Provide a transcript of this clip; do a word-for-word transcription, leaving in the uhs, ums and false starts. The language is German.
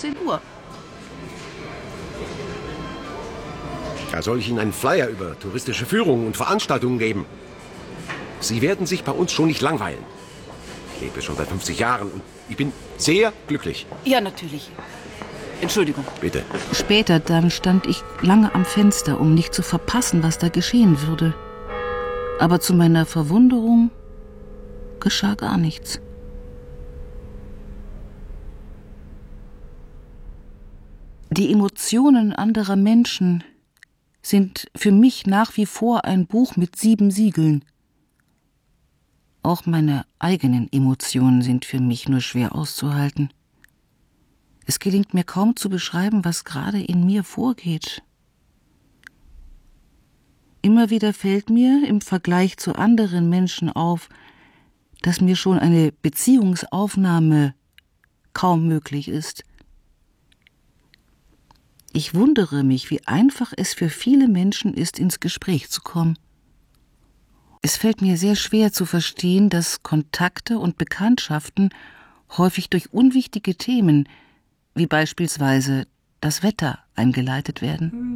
achtzehn Uhr. Da soll ich Ihnen einen Flyer über touristische Führungen und Veranstaltungen geben. Sie werden sich bei uns schon nicht langweilen. Ich lebe schon seit fünfzig Jahren und ich bin sehr glücklich. Ja, natürlich. Entschuldigung. Bitte. Später dann stand ich lange am Fenster, um nicht zu verpassen, was da geschehen würde. Aber zu meiner Verwunderung geschah gar nichts. Die Emotionen anderer Menschen sind für mich nach wie vor ein Buch mit sieben Siegeln. Auch meine eigenen Emotionen sind für mich nur schwer auszuhalten. Es gelingt mir kaum zu beschreiben, was gerade in mir vorgeht. Immer wieder fällt mir im Vergleich zu anderen Menschen auf, dass mir schon eine Beziehungsaufnahme kaum möglich ist. Ich wundere mich, wie einfach es für viele Menschen ist, ins Gespräch zu kommen. Es fällt mir sehr schwer zu verstehen, dass Kontakte und Bekanntschaften häufig durch unwichtige Themen, wie beispielsweise das Wetter, eingeleitet werden.